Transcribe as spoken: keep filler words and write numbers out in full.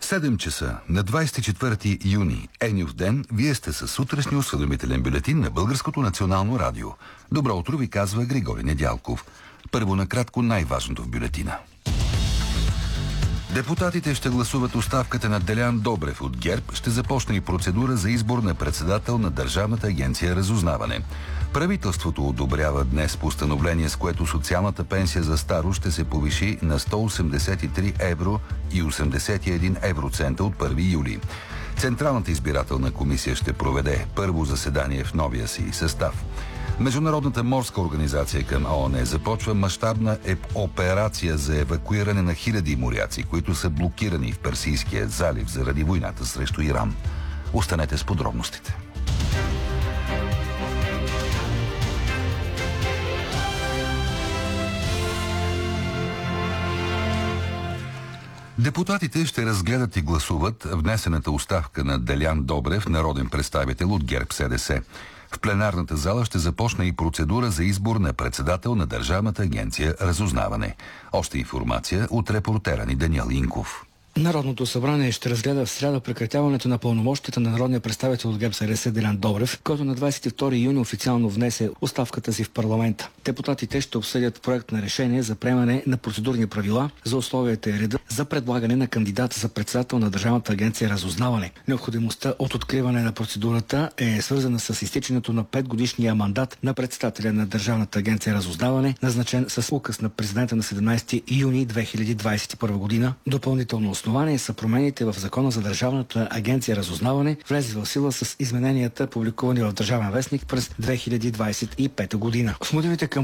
седем часа на двадесет и четвърти юни, Енюв ден, вие сте със сутрешния осведомителен бюлетин на Българското национално радио. Добро утро ви казва Григорий Недялков. Първо накратко най-важното в бюлетина. Депутатите ще гласуват оставката на Делян Добрев от ГЕРБ. Ще започне и процедура за избор на председател на Държавната агенция Разузнаване. Правителството одобрява днес постановление, с което социалната пенсия за старост ще се повиши на сто осемдесет и три евро и осемдесет и един евроцента от първи юли. Централната избирателна комисия ще проведе първо заседание в новия си състав. Международната морска организация към ООН започва мащабна операция за евакуиране на хиляди моряци, които са блокирани в Персийския залив заради войната срещу Иран. Останете с подробностите. Депутатите ще разгледат и гласуват внесената оставка на Делян Добрев, народен представител от ГЕРБ-СДС. В пленарната зала ще започне и процедура за избор на председател на Държавната агенция Разузнаване. Още информация от репортера ни Даниел Инков. Народното събрание ще разгледа в сряда прекратяването на пълномощията на народния представител от ГЕРБ-СДС Делян Добрев, който на двадесет и втори юни официално внесе оставката си в парламента. Депутатите ще обсъдят проект на решение за приемане на процедурни правила за условията и реда за предлагане на кандидат за председател на Държавната агенция Разузнаване. Необходимостта от откриване на процедурата е свързана с изтичането на петгодишния мандат на председателя на Държавната агенция Разузнаване, назначен с указ на президента на седемнадесети юни две хиляди двадесет и първа година. Допълнително основание са промените в Закона за Държавната агенция Разузнаване, влезе в сила с измененията, публикувани в Държавен вестник през две хиляди двадесет и пета година. В мотивите към